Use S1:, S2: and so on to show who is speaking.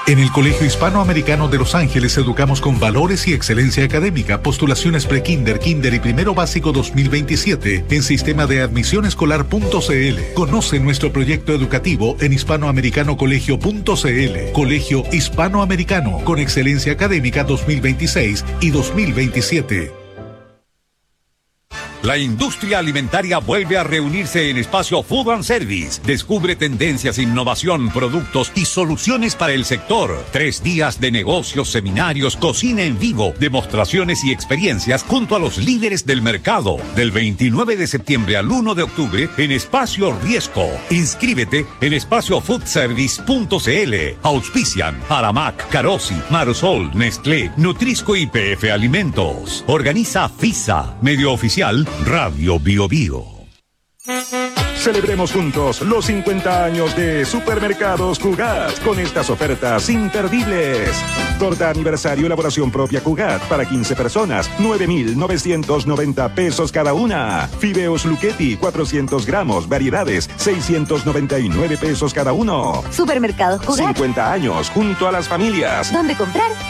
S1: En el Colegio Hispanoamericano de Los Ángeles educamos con valores y excelencia académica. Postulaciones pre-kinder, kinder y primero básico 2027 en sistema de admisionescolar.cl. Conoce nuestro proyecto educativo en hispanoamericanocolegio.cl. Colegio Hispanoamericano con excelencia académica 2026 y 2027.
S2: La industria alimentaria vuelve a reunirse en Espacio Food and Service. Descubre tendencias, innovación, productos y soluciones para el sector. 3 días de negocios, seminarios, cocina en vivo, demostraciones y experiencias junto a los líderes del mercado. Del 29 de septiembre al 1 de octubre en Espacio Riesco. Inscríbete en espaciofoodservice.cl. Auspician Aramac, Carosi, Marosol, Nestlé, Nutrisco y PF Alimentos. Organiza FISA, medio oficial Radio Bio Bio.
S3: Celebremos juntos los 50 años de Supermercados Cugat con estas ofertas imperdibles. Torta aniversario elaboración propia Cugat para 15 personas, 9,990 pesos cada una. Fideos Lucchetti, 400 gramos, variedades, 699 pesos cada uno.
S4: Supermercados Cugat.
S3: 50 años junto a las familias.
S4: ¿Dónde comprar?